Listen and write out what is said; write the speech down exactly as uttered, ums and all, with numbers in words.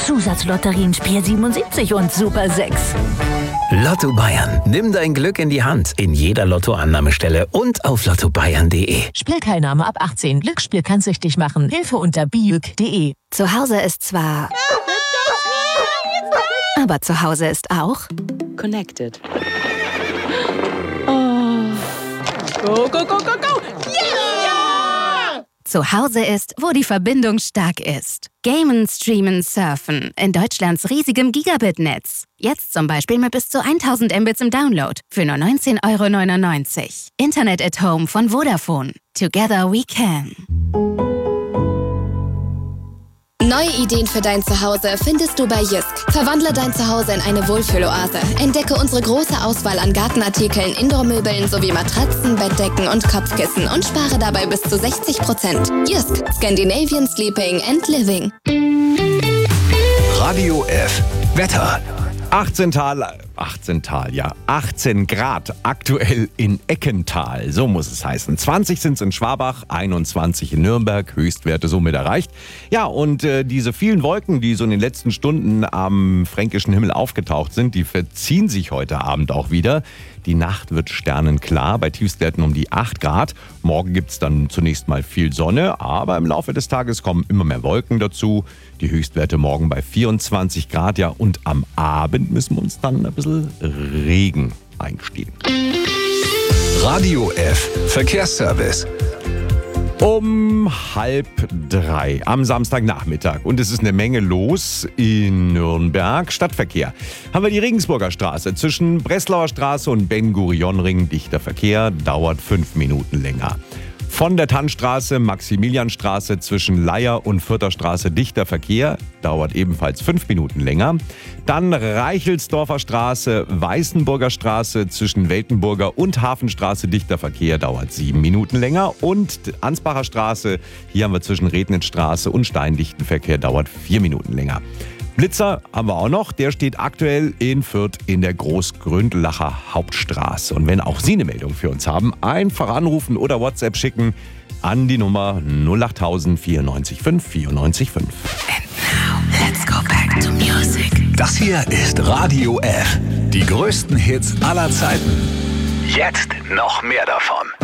Zusatzlotterien Spiel siebenundsiebzig und Super sechs. Lotto Bayern. Nimm dein Glück in die Hand. In jeder Lottoannahmestelle und auf lotto bayern punkt de. Spielteilnahme ab achtzehn. Glücksspiel kann süchtig machen. Hilfe unter biuk punkt de. Zu Hause ist zwar... aber zu Hause ist auch... Connected. Oh. Go, go, go, go, go! Yeah! Zu Hause ist, wo die Verbindung stark ist. Gamen, streamen, surfen. In Deutschlands riesigem Gigabit-Netz. Jetzt zum Beispiel mit bis zu tausend Mbits im Download. Für nur neunzehn Euro neunundneunzig. Internet at Home von Vodafone. Together we can. Neue Ideen für dein Zuhause findest du bei Jysk. Verwandle dein Zuhause in eine Wohlfühloase. Entdecke unsere große Auswahl an Gartenartikeln, Indoormöbeln sowie Matratzen, Bettdecken und Kopfkissen und spare dabei bis zu sechzig Prozent. Jysk. Scandinavian Sleeping and Living. Radio F. Wetter. achtzehn Tal, achtzehn Tal, ja, achtzehn Grad aktuell in Eckental, so muss es heißen. zwanzig sind es in Schwabach, einundzwanzig in Nürnberg, Höchstwerte somit erreicht. Ja, und äh, diese vielen Wolken, die so in den letzten Stunden am fränkischen Himmel aufgetaucht sind, die verziehen sich heute Abend auch wieder. Die Nacht wird sternenklar, bei Tiefstwerten um die acht Grad. Morgen gibt es dann zunächst mal viel Sonne, aber im Laufe des Tages kommen immer mehr Wolken dazu. Die Höchstwerte morgen bei vierundzwanzig Grad, ja, und am Abend müssen wir uns dann ein bisschen Regen einstehen. Radio F. Verkehrsservice. Um halb drei am Samstagnachmittag. Und es ist eine Menge los in Nürnberg. Stadtverkehr. Haben wir die Regensburger Straße zwischen Breslauer Straße und Ben-Gurion-Ring. Dichter Verkehr, dauert fünf Minuten länger. Von der Tannstraße, Maximilianstraße zwischen Leier und Fürther Straße dichter Verkehr, dauert ebenfalls fünf Minuten länger. Dann Reichelsdorfer Straße, Weißenburger Straße zwischen Weltenburger und Hafenstraße dichter Verkehr, dauert sieben Minuten länger. Und Ansbacher Straße, hier haben wir zwischen Rednitzstraße und Steindichten Verkehr, dauert vier Minuten länger. Blitzer haben wir auch noch, der steht aktuell in Fürth in der Großgründlacher Hauptstraße. Und wenn auch Sie eine Meldung für uns haben, einfach anrufen oder WhatsApp schicken an die Nummer null acht null null vier neun fünf vier neun fünf. And now, let's go back to music. Das hier ist Radio F. Die größten Hits aller Zeiten. Jetzt noch mehr davon.